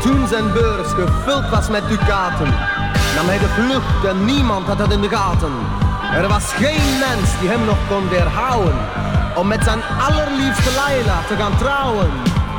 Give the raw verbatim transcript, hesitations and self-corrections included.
toen zijn beurs gevuld was met ducaten, nam hij de vlucht en niemand had het in de gaten. Er was geen mens die hem nog kon weerhouden om met zijn allerliefste Laila te gaan trouwen.